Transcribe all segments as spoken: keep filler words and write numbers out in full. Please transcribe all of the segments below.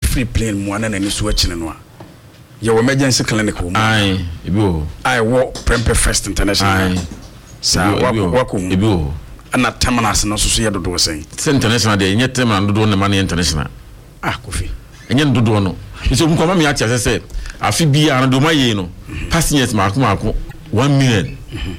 free plane mu ana na ni so akine no a ye wo emergency clinic wo mu ai ebi o ai wo Prempeh First International sa wa ko ebi o ana terminals no so so ye dodo sen international de nye terminal dodo na man international ah Kofi enye dodo no so mu koma me ya tiase se afi bia na do maye no passengers ma ko ma ko one million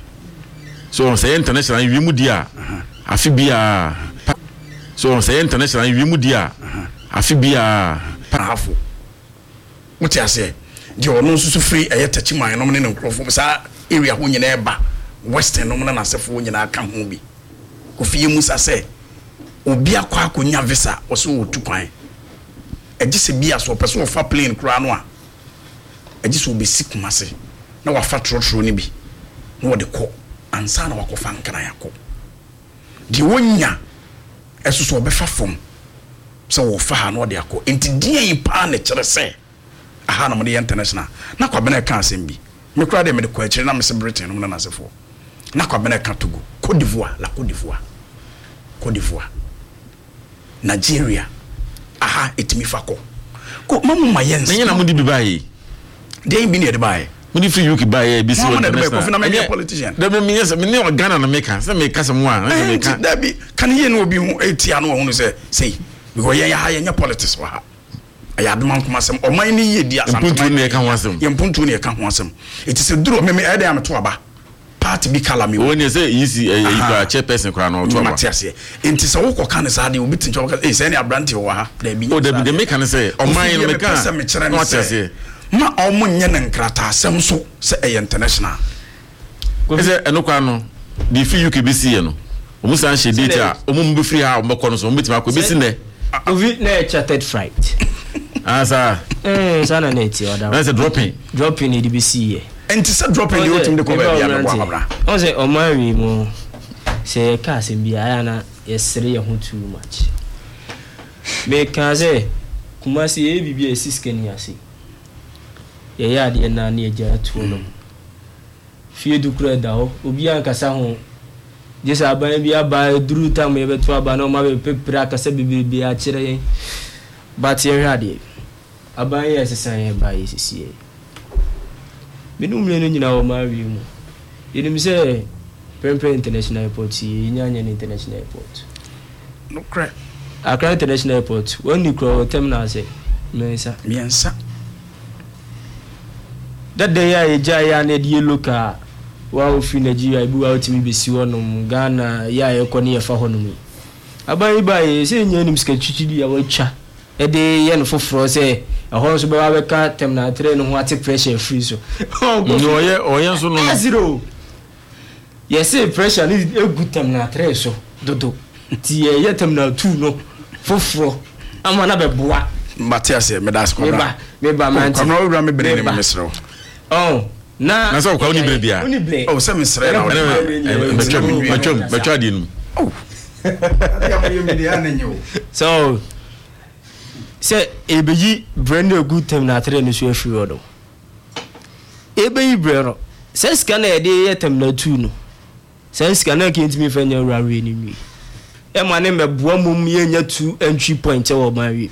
so say international wi mu dia afi bia so say international wi mu dia afi bia parafo muti ase di ono susu free eye tachiman no ne nkrofo sa area ho nyina eba western no na nasefo nyina aka ho bi Kofi Musa se obi akwa akonya visa oso otu kwan agise bia so person fa plane kura no a agise obi sikumase na wafa trotro ni bi na wode ko ansa na wakofa nkran yakọ di wonya esuso obefa fom so wo fa ha no de akọ enti die pa na kire se aha na mo de international na kwa bena ka asem bi me kura de me de kwa kire na me se Britain no na asefo na kwa bena ka Togo Côte d'Ivoire la Côte d'Ivoire Côte d'Ivoire Nigeria aha etimi fa ko ko mamu mayense menye na mudi bi bae de bi ne de bae mudi free U K bae bi si won na Kofi na me politician da me menye me ne Ghana na meka se meka se mo a se meka da bi kan ye no obi hu etia no hu se sei because ye ya ye nya politics wa ha aya adman kuma sem o man ni ye di asam puntu ne ka ho asem ye puntu ne ka ho asem it is duro me me e da am to aba party bi kala me woni say easy e e chairperson kwa no to aba matiase enti se wo ko kan sa de obi tincho e se ne abrante wo ha da bi o da bi de meka ne say o man no meka matiase ma o munye ne nkrata asem so se e international ese eno kwa no di free U K B C no o mu san she data o mu be free ha o meko no so o betima akọ be si ne ovi na chartered flight ah sa eh sana na eti oda na say dropping dropping e D B C ye enti se dropping the ultimate ko ba bia me kwa abra o say o marry mo say ka se bia ya na yesere ye ho too much me ka say kuma se e bibia esiske ni ase ye ya de na na eja to no fie du kura da ho obi an kasa ho jesa aban bia ba duru tam ye beto aba na o ma be pepra kasa bibiri bia kire yen but ye hade aban ye sesan ye ba ye sisi minum le no nyina o ma wi mu yenim se Prempeh International Airport yi nyanya International Airport no cra Accra International Airport woni kro terminal se mensa miensa that day ya eja ya na die local wa ofi Nigeria ibu wa otimi besi wonum Ghana ya ye ko ne ye fa honum aban ba ye se nyanim ska chichidi ya wacha e de ye no foforo se ehon so be wa be ka terminal three no ho ate pressure free so no ye oye so no zero yes pressure ni egu terminal three so dodo ti ye ye terminal two no foforo ama na be boa Matias me das ko ba me ba man ko no ura me bere ne mesro oh na na so kwa uni bebia uni ble oh se mesre na betwa betwa betwa di no oh ya me me dia na nyo so se ebeyi brand a good time na three no so afiri odo ebeyi brand se scan e de ye time na two no se scan e kintimi fanya rawre ni mi e ma ne meboa mum ye nya two entry point e wo ma wi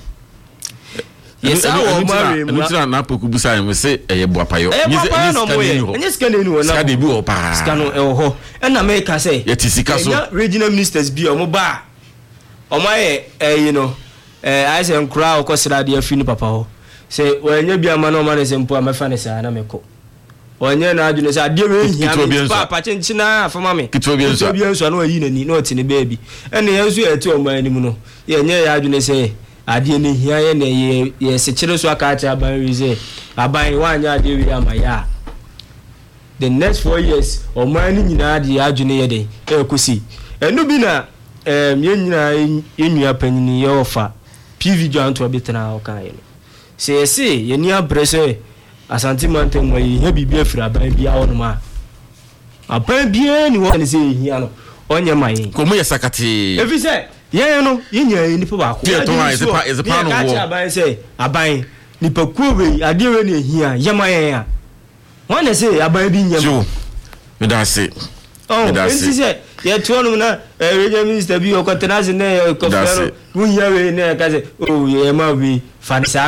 yes I wo ma wi mu tira na poku busa me se eye boa payo ni ni scan ni wo na scan bi wo pa scan e wo ho e na me ka say ye tisika so regional ministers bi o mo ba o ma ye eh you know eh I say nkura o kosira de afi ni papa ho say wanya bia ma no ma ne sempo amefa ne sa na meko wanya na adune say ade we hia me papa chenchina afama me kitwa bi enso bi enso na wayi nani na otine baby ene yenso eti o ma anim no ye nya ya adune say ade ne hia ye ne ye ye se kire so aka acha aban wi say aban wanya ade wi ama ya the next four years o ma ni nyina ade adune ye den e kosi enu bi na em ye nyina enua panini ye ofa P V Joanto abetena o kan ye no se se ye ni abrese Asante Mountain wa ye bibia fira aban bia wono ma aban bia ni wo ne se hia no onye mayin ko mo ye sakati efi se ye no ye nya ni po ba ko ye to ma is pa is pa no wo aban se aban ni pa ku we ade we ne hia ye mayin a won ne se aban bi nya jo me da se oh enti se ye to no na regional minister bi o ko tenase ne ko fero wo hia we ne ka se oh ye ma bi fanisa